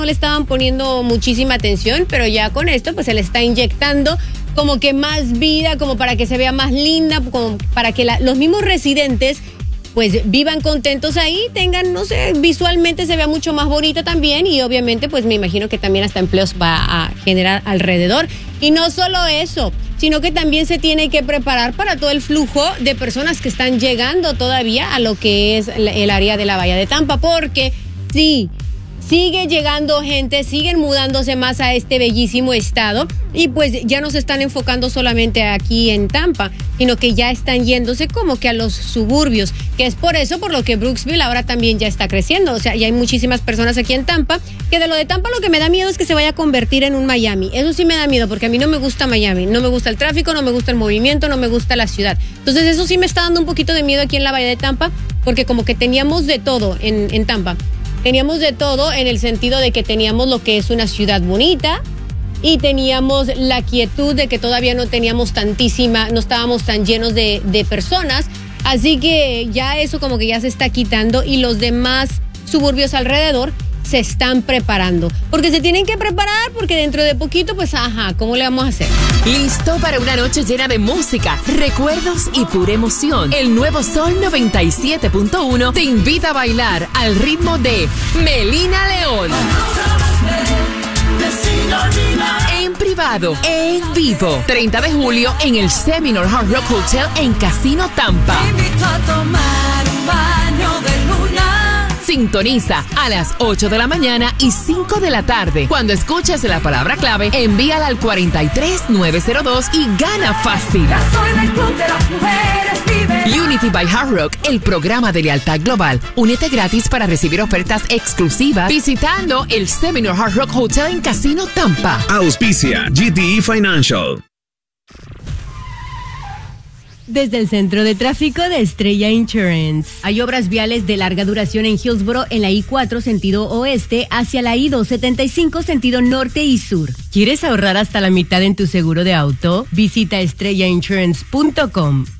le estaban poniendo muchísima atención, pero ya con esto pues se le está inyectando como que más vida, como para que se vea más linda, como para que los mismos residentes pues vivan contentos ahí, tengan, no sé, visualmente se vea mucho más bonita también, y obviamente pues me imagino que también hasta empleos va a generar alrededor. Y no solo eso, sino que también se tiene que preparar para todo el flujo de personas que están llegando todavía a lo que es el área de la Bahía de Tampa, porque sí, sigue llegando gente, siguen mudándose más a este bellísimo estado, y pues ya no se están enfocando solamente aquí en Tampa, sino que ya están yéndose como que a los suburbios, que es por eso por lo que Brooksville ahora también ya está creciendo. O sea, ya hay muchísimas personas aquí en Tampa, que de lo de Tampa lo que me da miedo es que se vaya a convertir en un Miami. Eso sí me da miedo, porque a mí no me gusta Miami, no me gusta el tráfico, no me gusta el movimiento, no me gusta la ciudad. Entonces eso sí me está dando un poquito de miedo aquí en la Bahía de Tampa, porque como que teníamos de todo en Tampa. Teníamos de todo en el sentido de que teníamos lo que es una ciudad bonita, y teníamos la quietud de que todavía no teníamos no estábamos tan llenos de personas, así que ya eso como que ya se está quitando, y los demás suburbios alrededor se están preparando, porque se tienen que preparar, porque dentro de poquito pues ¿cómo le vamos a hacer? ¿Listo para una noche llena de música, recuerdos y pura emoción? El nuevo Sol 97.1 te invita a bailar al ritmo de Melina León. En privado, en vivo, 30 de julio en el Seminole Hard Rock Hotel en Casino Tampa. Te invito a tomar un baño de luna. Sintoniza a las 8 de la mañana y 5 de la tarde. Cuando escuches la palabra clave, envíala al 43902 y gana fácil. Ya soy del club de las mujeres, vive. Unity by Hard Rock, el programa de lealtad global. Únete gratis para recibir ofertas exclusivas visitando el Seminole Hard Rock Hotel en Casino Tampa. Auspicia GTE Financial. Desde el Centro de Tráfico de Estrella Insurance. Hay obras viales de larga duración en Hillsboro en la I-4 sentido oeste hacia la I-275 sentido norte y sur. ¿Quieres ahorrar hasta la mitad en tu seguro de auto? Visita estrellainsurance.com.